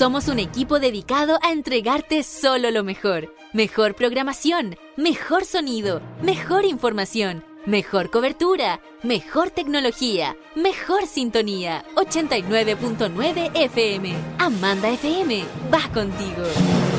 Somos un equipo dedicado a entregarte solo lo mejor. Mejor programación, mejor sonido, mejor información, mejor cobertura, mejor tecnología, mejor sintonía. 89.9 FM. Amanda FM, va contigo.